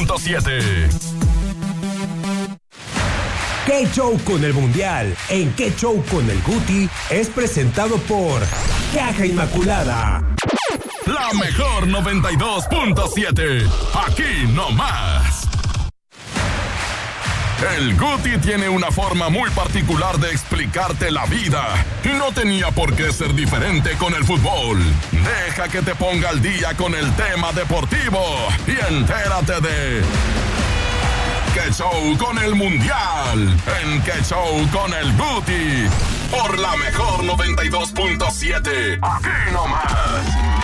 92.7. ¿Qué show con el Mundial? En ¿Qué show con el Guti? Es presentado por Caja Inmaculada. La mejor 92.7. Aquí nomás. El Guti tiene una forma muy particular de explicarte la vida y no tenía por qué ser diferente con el fútbol. Deja que te ponga al día con el tema deportivo y entérate de ¿Qué show con el Mundial? En ¿Qué show con el Guti? Por la mejor 92.7. Aquí nomás.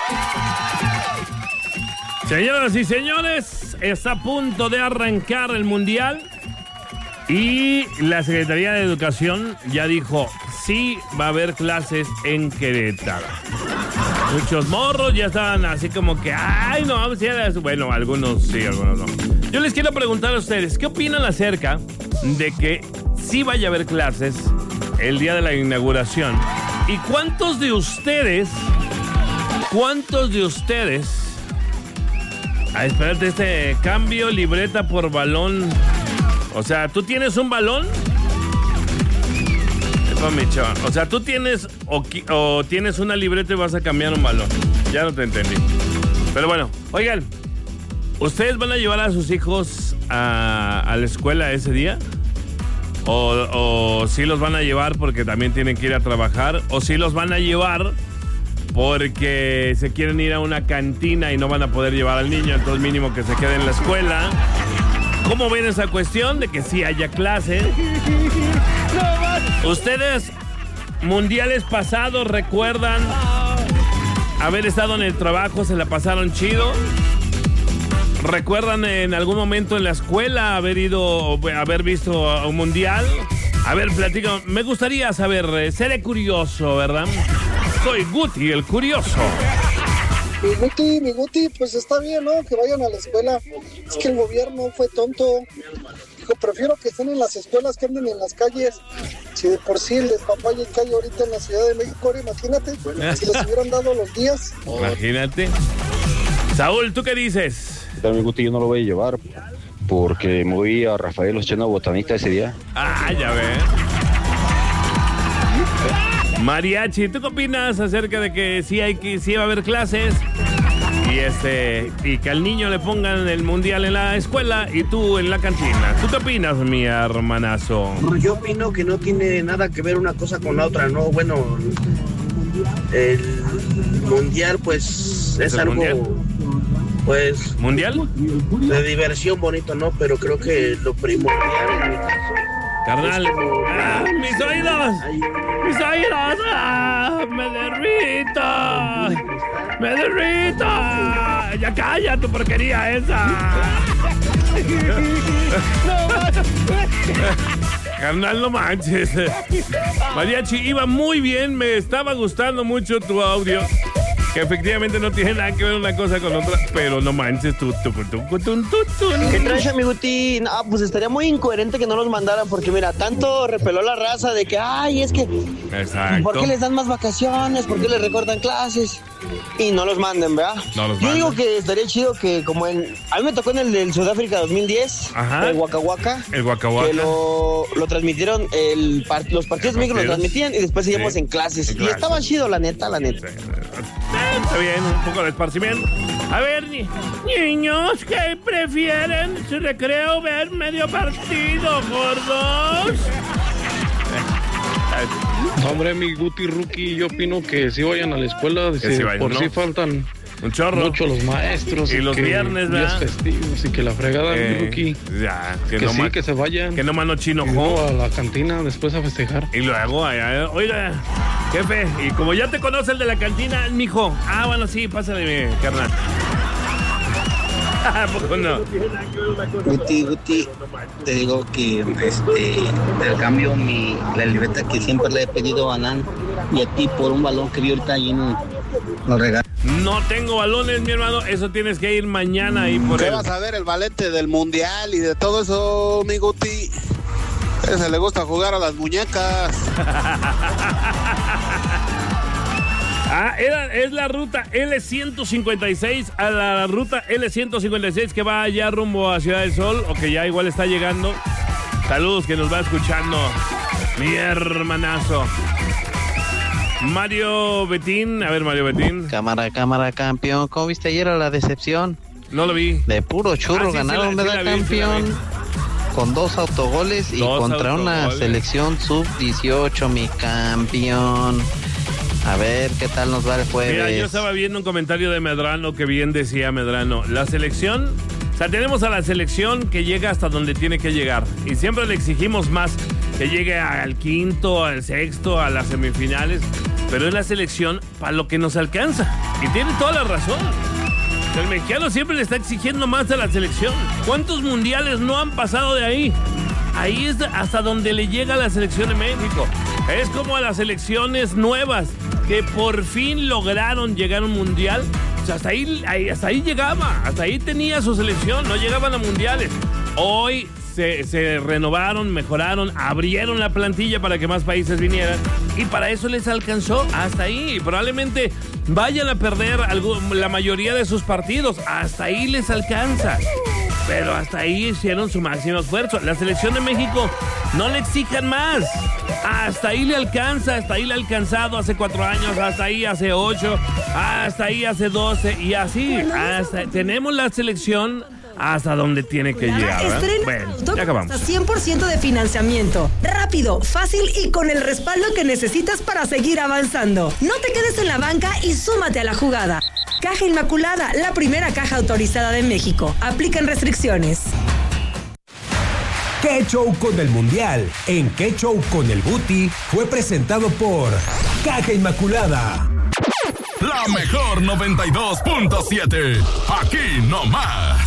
Señoras y señores, está a punto de arrancar el Mundial y la Secretaría de Educación ya dijo, sí va a haber clases en Querétaro. Muchos morros ya estaban así como que, ay, no, vamos a ir a eso. Bueno, algunos sí, algunos no. Yo les quiero preguntar a ustedes, ¿qué opinan acerca de que sí vaya a haber clases el día de la inauguración? ¿Y cuántos de ustedes, espérate, este cambio libreta por balón? O sea, ¿tú tienes un balón? O sea, ¿tú tienes o tienes una libreta y vas a cambiar un balón? Ya no te entendí. Pero bueno, oigan, ¿ustedes van a llevar a sus hijos a la escuela ese día? ¿O sí los van a llevar porque también tienen que ir a trabajar? ¿O sí los van a llevar porque se quieren ir a una cantina y no van a poder llevar al niño? Entonces mínimo que se quede en la escuela. ¿Cómo ven esa cuestión de que sí haya clase? ¿Ustedes, mundiales pasados, recuerdan haber estado en el trabajo, se la pasaron chido? ¿Recuerdan en algún momento en la escuela haber visto un mundial? A ver, platico. Me gustaría saber, seré curioso, ¿verdad? Soy Guti, el curioso. Mi Guti, pues está bien, ¿no? Que vayan a la escuela. Es que el gobierno fue tonto. Dijo, prefiero que estén en las escuelas que anden en las calles. Si de por sí el despapalle que hay ahorita en la Ciudad de México, ahora imagínate, si les hubieran dado los días. Imagínate. Saúl, ¿tú qué dices? Mi Guti, yo no lo voy a llevar porque me voy a Rafael Oschena Botanista ese día. Ah, ya ves. Mariachi, ¿tú qué opinas acerca de que sí va a haber clases y que al niño le pongan el mundial en la escuela y tú en la cantina? ¿Tú qué opinas, mi hermanazo? Yo opino que no tiene nada que ver una cosa con la otra, ¿no? Bueno, el mundial pues es algo mundial? Pues ¿mundial? De diversión bonito, ¿no? Pero creo que lo primordial en mi caso, carnal, mis oídos, me derrito, ya calla tu porquería esa. Carnal, no manches. Mariachi, iba muy bien, me estaba gustando mucho tu audio. Que efectivamente no tiene nada que ver una cosa con otra, pero no manches, ¿Qué traes, mi Guti? No, pues estaría muy incoherente que no los mandaran, porque mira, tanto repeló la raza de que, ay, es que, exacto, ¿por qué les dan más vacaciones? ¿Por qué les recortan clases? Y no los manden, ¿verdad? No los Yo manden. digo que estaría chido que como a mí me tocó en el del Sudáfrica 2010, ajá, el Waka Waka, que lo transmitieron, los partidos médicos lo transmitían y después seguíamos sí, en clases. en Y estaba chido, la neta. Está bien, un poco de esparcimiento. A ver, niños, ¿qué prefieren? ¿Su recreo, ver medio partido, gordos? Hombre, mi Guti Rookie, yo opino que sí vayan a la escuela, sí vayan, por ¿no? sí faltan un chorro, mucho los maestros y los viernes, ¿verdad? Días festivos y que la fregada, mi Rookie. Ya, que no sí, que se vayan. Que no mano chino, no, a la cantina después a festejar. Y luego, oiga, jefe, y como ya te conoce el de la cantina, mijo. Ah, bueno, sí, pásale, carnal. ¿A poco no? Guti, te digo que al cambio la libreta que siempre le he pedido a Nan y a ti por un balón que vi ahorita ahí en los regalos. No tengo balones, mi hermano, eso tienes que ir mañana ahí por él. ¿Qué vas a ver el valente del mundial y de todo eso, mi Guti? Ese le gusta jugar a las muñecas. Es la ruta L156, a la ruta L156 que va allá rumbo a Ciudad del Sol, o que ya igual está llegando. Saludos, que nos va escuchando mi hermanazo Mario Betín. A ver, Mario Betín. Cámara, campeón. ¿Cómo viste ayer a la decepción? No lo vi. De puro churro ganaron, ¿verdad, campeón? Con 2 autogoles y contra una selección sub-18, mi campeón. A ver qué tal nos va el jueves. Mira, yo estaba viendo un comentario de Medrano que bien decía Medrano. La selección, o sea, tenemos a la selección que llega hasta donde tiene que llegar. Y siempre le exigimos más, que llegue al quinto, al sexto, a las semifinales. Pero es la selección para lo que nos alcanza. Y tiene toda la razón. El mexicano siempre le está exigiendo más a la selección. ¿Cuántos mundiales no han pasado de ahí? Ahí es hasta donde le llega la selección de México. Es como a las selecciones nuevas que por fin lograron llegar a un mundial. O sea, hasta ahí llegaba, hasta ahí tenía su selección, no llegaban a mundiales. Hoy se renovaron, mejoraron, abrieron la plantilla para que más países vinieran y para eso les alcanzó hasta ahí. Probablemente vayan a perder la mayoría de sus partidos, hasta ahí les alcanza. Pero hasta ahí hicieron su máximo esfuerzo. La selección de México, no le exijan más. Hasta ahí le alcanza, hasta ahí le ha alcanzado hace 4 años, hasta ahí hace 8, hasta ahí hace 12 y así. Tenemos la selección hasta donde tiene que llegar. Bueno, ya acabamos. Hasta 100% de financiamiento. Rápido, fácil y con el respaldo que necesitas para seguir avanzando. No te quedes en la banca y súmate a la jugada. Caja Inmaculada, la primera caja autorizada de México. Aplican restricciones. ¿Qué show con el Mundial? En ¿Qué show con el Guti? Fue presentado por Caja Inmaculada. La mejor 92.7. Aquí nomás.